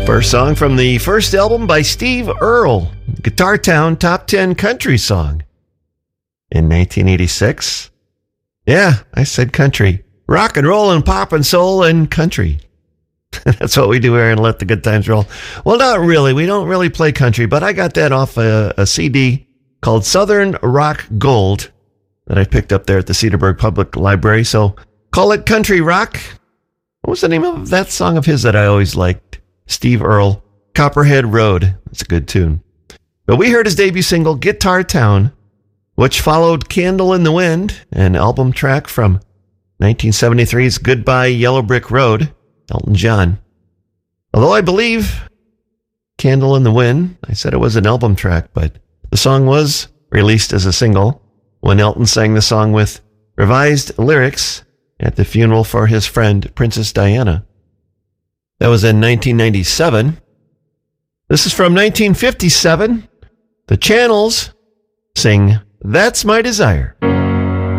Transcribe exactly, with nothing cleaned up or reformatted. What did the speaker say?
First song from the first album by Steve Earle, Guitar Town Top ten Country Song. In nineteen eighty-six, yeah, I said country. Rock and roll and pop and soul and country. That's what we do here and Let the Good Times Roll. Well, not really. We don't really play country, but I got that off a, a C D called Southern Rock Gold that I picked up there at the Cedarburg Public Library. So call it country rock. What was the name of that song of his that I always liked? Steve Earle, Copperhead Road. That's a good tune. But we heard his debut single, Guitar Town, which followed Candle in the Wind, an album track from nineteen seventy-three's Goodbye Yellow Brick Road, Elton John. Although I believe Candle in the Wind, I said it was an album track, but the song was released as a single when Elton sang the song with revised lyrics at the funeral for his friend Princess Diana. That was in nineteen ninety-seven. This is from nineteen fifty-seven. The Channels sing That's My Desire.